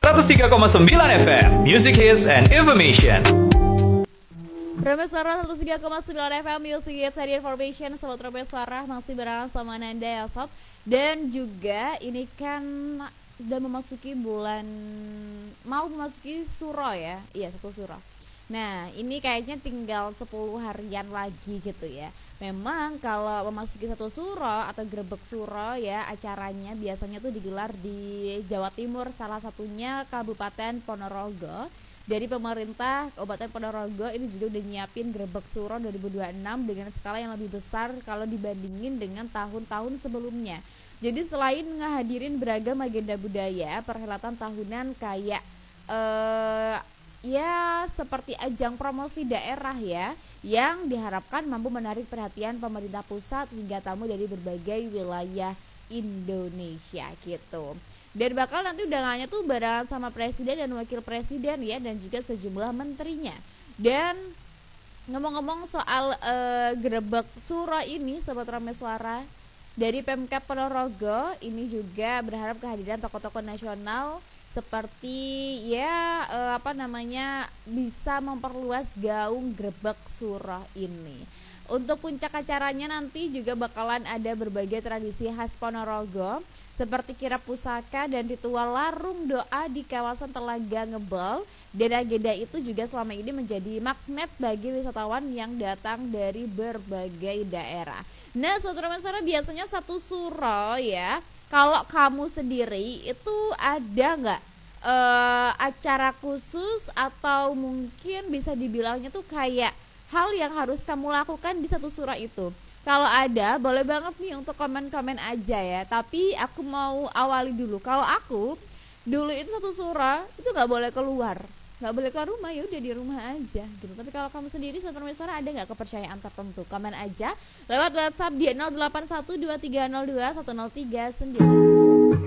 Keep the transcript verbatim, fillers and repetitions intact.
seratus tiga koma sembilan F M, Music Hits and Information. Rame Suara seratus tiga koma sembilan F M, Music Hits and Information. Sobat Rame Suara masih bareng sama Nanda ya Sob. Dan juga ini kan sudah memasuki bulan, mau memasuki Suro ya. Iya, satu Suro. Nah, ini kayaknya tinggal sepuluh harian lagi gitu ya. Memang kalau memasuki satu Suro atau Grebek Suro ya, acaranya biasanya tuh digelar di Jawa Timur, salah satunya Kabupaten Ponorogo. Dari pemerintah Kabupaten Ponorogo ini juga udah nyiapin Grebek Suro dua ribu dua puluh enam dengan skala yang lebih besar kalau dibandingin dengan tahun-tahun sebelumnya. Jadi selain ngehadirin beragam agenda budaya, perhelatan tahunan kayak eh ya seperti ajang promosi daerah ya, yang diharapkan mampu menarik perhatian pemerintah pusat hingga tamu dari berbagai wilayah Indonesia gitu. Dan bakal nanti undangannya tuh barengan sama presiden dan wakil presiden ya, dan juga sejumlah menterinya. Dan ngomong-ngomong soal uh, Grebek Suro ini, Sobat Rame Suara, dari Pemkab Ponorogo ini juga berharap kehadiran tokoh-tokoh nasional seperti ya eh, apa namanya bisa memperluas gaung Grebek Suro ini. Untuk puncak acaranya nanti juga bakalan ada berbagai tradisi khas Ponorogo seperti kirap pusaka dan ritual larung doa di kawasan Telaga Ngebel. Dan agenda itu juga selama ini menjadi magnet bagi wisatawan yang datang dari berbagai daerah. Nah, saudara-saudara, biasanya satu Suro ya, kalau kamu sendiri itu ada nggak uh, acara khusus atau mungkin bisa dibilangnya tuh kayak hal yang harus kamu lakukan di satu Suro itu? Kalau ada, boleh banget nih untuk komen-komen aja ya. Tapi aku mau awali dulu. Kalau aku dulu itu satu Suro itu nggak boleh keluar, nggak boleh keluar rumah, ya udah di rumah aja gitu. Tapi kalau kamu sendiri Sobat Suara ada nggak kepercayaan tertentu? Komen aja lewat WhatsApp di nol delapan satu dua tiga nol dua satu nol tiga sembilan.